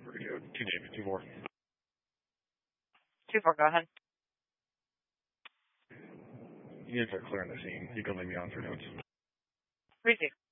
Radio 2 David, 2-4. 2-4, go ahead. Units are clearing the scene. You can leave me on for notes. Receive.